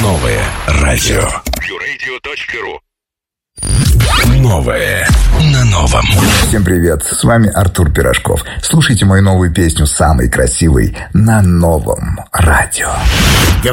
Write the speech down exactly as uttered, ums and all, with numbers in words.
Новое радио. Юрейдио точка ру. Новое на новом. Всем привет, с вами Артур Пирожков. Слушайте мою новую песню «Самый красивый» на новом радио.